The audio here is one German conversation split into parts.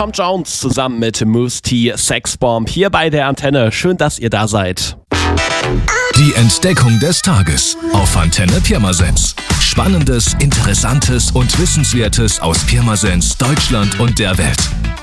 Tom Jones zusammen mit Mousse T, Sexbomb hier bei der Antenne. Schön, dass ihr da seid. Die Entdeckung des Tages auf Antenne Pirmasens. Spannendes, Interessantes und Wissenswertes aus Pirmasens, Deutschland und der Welt.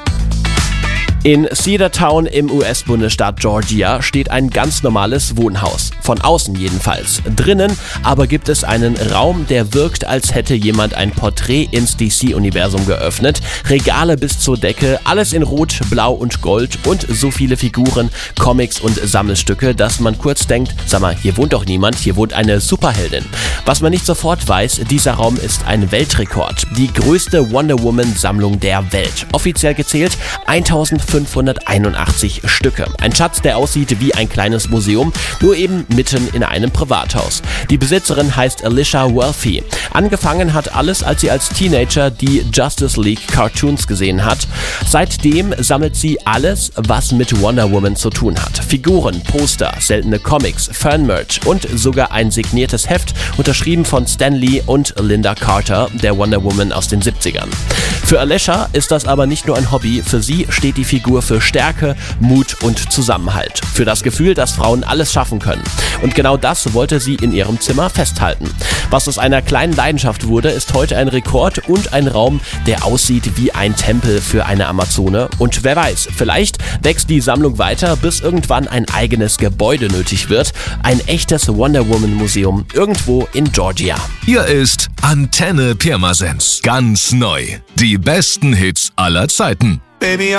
In Cedartown im US-Bundesstaat Georgia steht ein ganz normales Wohnhaus. Von außen jedenfalls. Drinnen aber gibt es einen Raum, der wirkt, als hätte jemand ein Porträt ins DC-Universum geöffnet. Regale bis zur Decke, alles in Rot, Blau und Gold und so viele Figuren, Comics und Sammelstücke, dass man kurz denkt, sag mal, hier wohnt doch niemand, hier wohnt eine Superheldin. Was man nicht sofort weiß, dieser Raum ist ein Weltrekord. Die größte Wonder Woman-Sammlung der Welt. Offiziell gezählt 1581 Stücke. Ein Schatz, der aussieht wie ein kleines Museum, nur eben mitten in einem Privathaus. Die Besitzerin heißt Alicia Welfy. Angefangen hat alles, als sie als Teenager die Justice League Cartoons gesehen hat. Seitdem sammelt sie alles, was mit Wonder Woman zu tun hat. Figuren, Poster, seltene Comics, Fanmerch und sogar ein signiertes Heft, unterschrieben von Stan Lee und Linda Carter, der Wonder Woman aus den 70ern. Für Alicia ist das aber nicht nur ein Hobby, für sie steht die Figur für Stärke, Mut und Zusammenhalt. Für das Gefühl, dass Frauen alles schaffen können. Und genau das wollte sie in ihrem Zimmer festhalten. Was aus einer kleinen Leidenschaft wurde, ist heute ein Rekord und ein Raum, der aussieht wie ein Tempel für eine Amazone. Und wer weiß, vielleicht wächst die Sammlung weiter, bis irgendwann ein eigenes Gebäude nötig wird. Ein echtes Wonder Woman Museum irgendwo in Georgia. Hier ist Antenne Pirmasens. Ganz neu. Die besten Hits aller Zeiten. Baby,